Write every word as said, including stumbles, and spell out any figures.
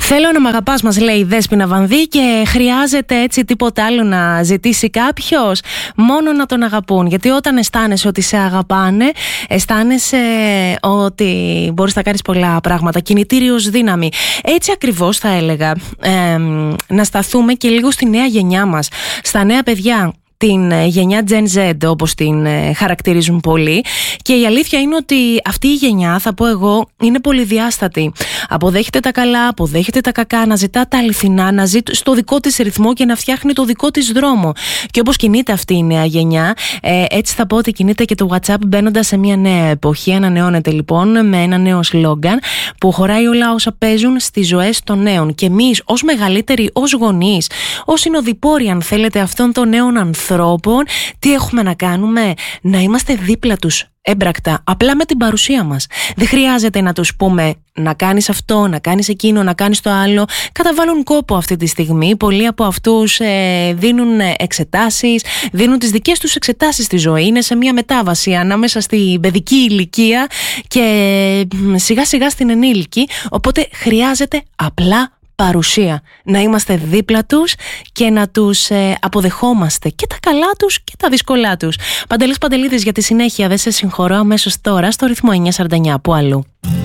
Θέλω να μ' αγαπάς, μας λέει η Δέσποινα Βανδύ, και χρειάζεται έτσι τίποτα άλλο να ζητήσει κάποιος? Μόνο να τον αγαπούν. Γιατί όταν αισθάνεσαι ότι σε αγαπάνε, αισθάνεσαι ότι μπορείς να κάνεις πολλά πράγματα. Κινητήριος δύναμη. Έτσι ακριβώς θα έλεγα, ε, να σταθούμε και λίγο στη νέα γενιά μας, στα νέα παιδιά, την γενιά Gen Z όπως την χαρακτηρίζουν πολλοί, και η αλήθεια είναι ότι αυτή η γενιά, θα πω εγώ, είναι πολυδιάστατη. Αποδέχεται τα καλά, αποδέχεται τα κακά, να ζητά τα αληθινά, να ζει στο δικό της ρυθμό και να φτιάχνει το δικό της δρόμο. Και όπως κινείται αυτή η νέα γενιά, ε, έτσι θα πω ότι κινείται και το WhatsApp, μπαίνοντας σε μια νέα εποχή. Ανανεώνεται λοιπόν με ένα νέο σλόγγαν που χωράει όλα όσα παίζουν στις ζωές των νέων. Και εμείς ως μεγαλύτεροι, ως γονείς, ως συνοδοιπόροι αν θέλετε αυτών των νέων ανθρώπων, ανθρώπων, τι έχουμε να κάνουμε? Να είμαστε δίπλα τους έμπρακτα, απλά με την παρουσία μας. Δεν χρειάζεται να τους πούμε να κάνεις αυτό, να κάνεις εκείνο, να κάνεις το άλλο. Καταβάλουν κόπο αυτή τη στιγμή. Πολλοί από αυτούς ε, δίνουν εξετάσεις, δίνουν τις δικές τους εξετάσεις στη ζωή. Είναι σε μια μετάβαση ανάμεσα στην παιδική ηλικία και σιγά σιγά στην ενήλικη. Οπότε χρειάζεται απλά παρουσία. Να είμαστε δίπλα τους και να τους ε, αποδεχόμαστε και τα καλά τους και τα δύσκολά τους. Παντελής Παντελίδης για τη συνέχεια. Δεν σε συγχωρώ, αμέσως τώρα στο ρυθμό εννιακόσια σαράντα εννιά. Πού αλλού?